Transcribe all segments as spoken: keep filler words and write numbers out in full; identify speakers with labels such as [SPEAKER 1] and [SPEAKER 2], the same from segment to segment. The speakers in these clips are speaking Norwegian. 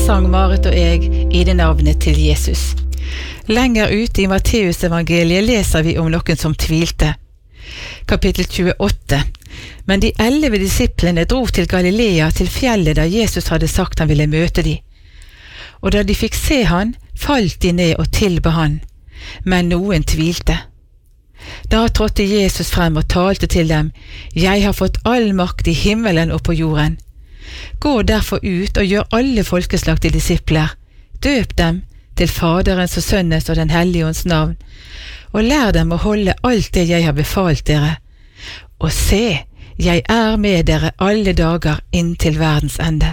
[SPEAKER 1] sang Marit og jeg i det navnet til Jesus. Lenger ute i Matteus evangeliet leser vi om noen som tvilte. Kapittel tjueåtte. Men de elleve disiplene dro til Galilea, til fjellet der Jesus hadde sagt han ville møte de. Og da de fikk se han, falt de ned og tilba han, men noen tvilte. Da trådte Jesus frem og talte til dem: «Jeg har fått all makt i himmelen og på jorden. Gå derfor ut og gjør alle folkeslag til disipler. Døp dem til Faderens og Sønnens og den hellige ånds navn, og lær dem å holde alt det jeg har befalt dere. Og se, jeg er med dere alle dager inntil verdens ende.»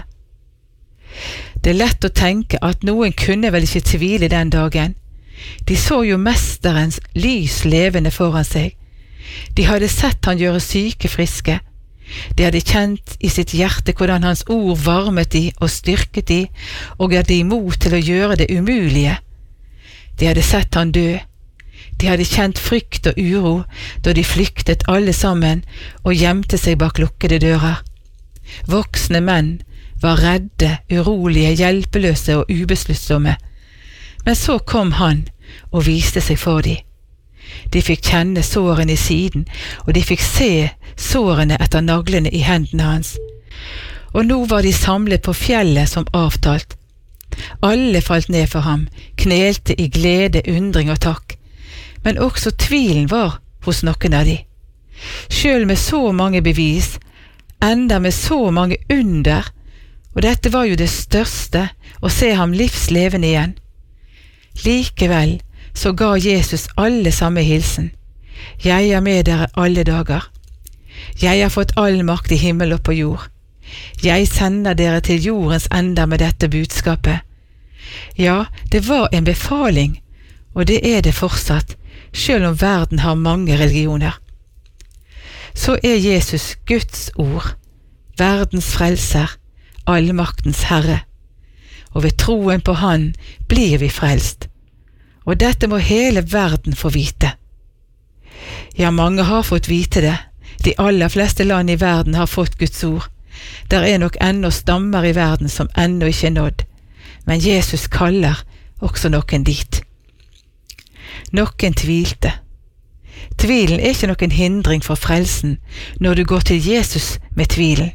[SPEAKER 1] Det er lett å tenke at noen kunne vel ikke tvile den dagen. De så jo mesterens lys levende foran seg. De hadde sett han gjøre syke friske. De hadde kjent i sitt hjerte hvordan hans ord varmet de og styrket de, og ga de mot til å gjøre det umulige. De hadde sett han dø. De hadde kjent frykt og uro da de flyktet alle sammen og gjemte seg bak lukkede dører. Voksne menn var redde, urolige, hjelpeløse og ubesluttsomme. Men så kom han og viste seg for de. De fikk kjenne sårene i siden, og de fikk se sårene etter naglene i hendene hans. Og nå var de samlet på fjellet som avtalt. Alle falt ned for ham, knelte i glede, undring og takk. Men også tvilen var hos noen av de. Selv med så mange bevis, enda med så mange under, og dette var jo det største, å se ham livslevende igjen. Likevel så ga Jesus alle samme hilsen: «Jeg er med dere alle dager. Jeg har fått all makt i himmel og på jord. Jeg sender dere til jordens ender med dette budskapet.» Ja, det var en befaling, og det er det fortsatt, selv om verden har mange religioner. Så er Jesus Guds ord, verdens frelser, allmaktens Herre, og ved troen på han blir vi frelst. Og dette må hele verden få vite. Ja, mange har fått vite det. De aller fleste land i verden har fått Guds ord. Der er nok ennå stammer i verden som ennå ikke er nådd, men Jesus kaller også noen dit. Noen tvilte. Tvilen er ikke noen hindring for frelsen når du går til Jesus med tvilen.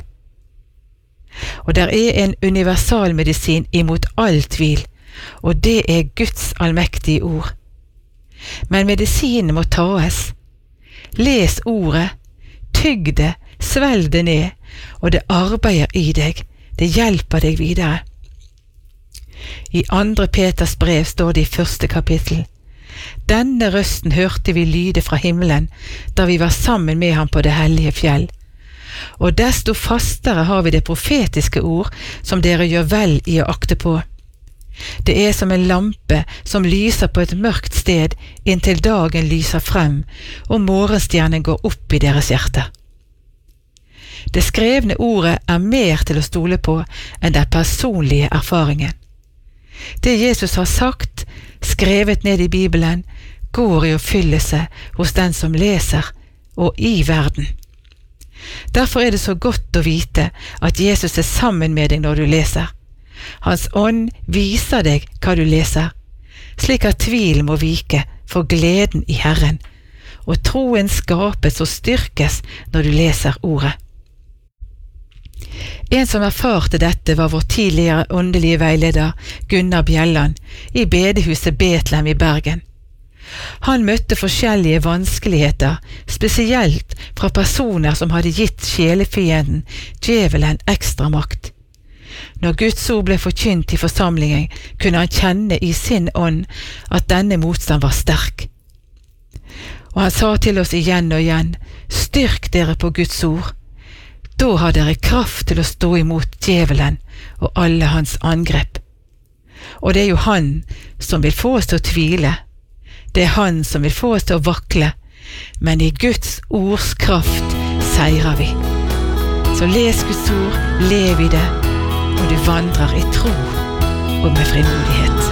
[SPEAKER 1] Og der er en universalmedisin imot all tvil, og det er Guds allmektige ord. Men medisinen må taes. Les ordet, tygg det, svelg det ned, og det arbeider i deg, det hjelper deg videre. I andre Peters brev står det i første kapittel: «Denne røsten hørte vi lyde fra himmelen, da vi var sammen med ham på det hellige fjell. Og desto fastere har vi det profetiske ord, som dere gjør vel i å akte på. Det er som en lampe som lyser på et mørkt sted, inntil dagen lyser frem, og morgenstjernen går opp i deres hjerte.» Det skrevne ordet er mer til å stole på enn den personlige erfaringen. Det Jesus har sagt, skrevet ned i Bibelen, går i oppfyllelse hos den som leser, og i verden. Derfor er det så godt å vite at Jesus er sammen med deg når du leser. Hans ånd viser deg hva du leser, slik at tvilen må vike for gleden i Herren, og troen skapes og styrkes når du leser ordet. En som erfarte dette var vår tidligere åndelige veileder Gunnar Bjelland i bedehuset Betlehem i Bergen. Han møtte forskjellige vanskeligheter, spesielt fra personer som hadde gitt sjelefienden, djevelen, ekstra makt. Når Guds ord ble forkynt i forsamlingen, kunne han kjenne i sin ånd at denne motstand var sterk. Og han sa til oss igjen og igjen: «Styrk dere på Guds ord. Da har dere kraft til å stå imot djevelen og alle hans angrep.» Og det er jo han som vil få oss til å tvile. Det er han som vil få oss til å vakle, men i Guds ords kraft seirer vi. Så les Guds ord, lev i det, og du vandrer i tro og med frimodighet.